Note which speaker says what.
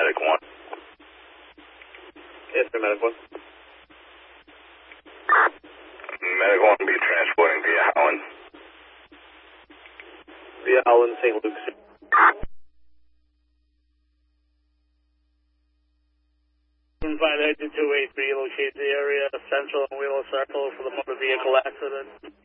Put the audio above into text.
Speaker 1: Medic 1.
Speaker 2: Yes, sir, Medic 1.
Speaker 1: Medic 1 be transporting via Howland.
Speaker 2: Via Howland, St. Luke's.
Speaker 3: 58283, locate the area, Central and Wheeler Circle for the motor vehicle accident.